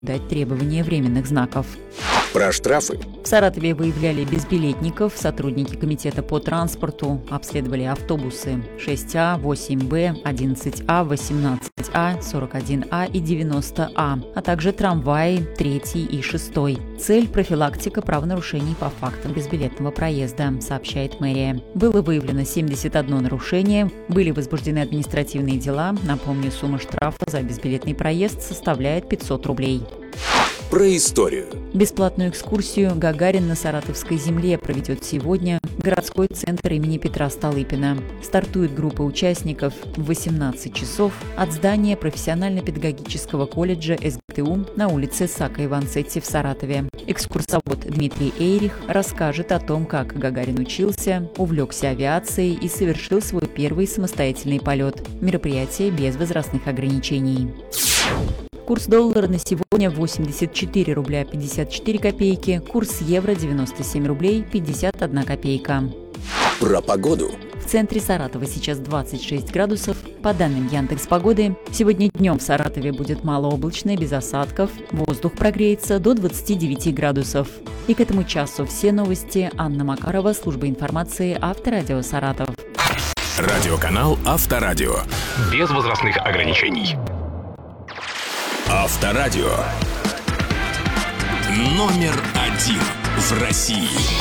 соблюдать требования временных знаков. Про штрафы. В Саратове выявляли безбилетников. Сотрудники комитета по транспорту обследовали автобусы 6А, 8Б, 11А, 18А, 41А и 90А, а также трамваи 3 и 6. Цель – профилактика правонарушений по фактам безбилетного проезда, сообщает мэрия. Было выявлено 71 нарушение, были возбуждены административные дела. Напомню, сумма штрафа за безбилетный проезд составляет 500 рублей. Про историю. Бесплатную экскурсию «Гагарин на Саратовской земле» проведет сегодня городской центр имени Петра Столыпина. Стартует группа участников в 18 часов от здания профессионально-педагогического колледжа СГТУ на улице Сака Иванцетти в Саратове. Экскурсовод Дмитрий Эйрих расскажет о том, как Гагарин учился, увлекся авиацией и совершил свой первый самостоятельный полет. Мероприятие без возрастных ограничений. Курс доллара на сегодня 84 рубля 54 копейки, курс евро 97 рублей 51 копейка. Про погоду. В центре Саратова сейчас 26 градусов. По данным Яндекс.Погоды, сегодня днем в Саратове будет малооблачно, без осадков. Воздух прогреется до 29 градусов. И к этому часу все новости. Анна Макарова, служба информации Авторадио Саратов. Радиоканал Авторадио. Без возрастных ограничений. Авторадио. Номер 1 в России.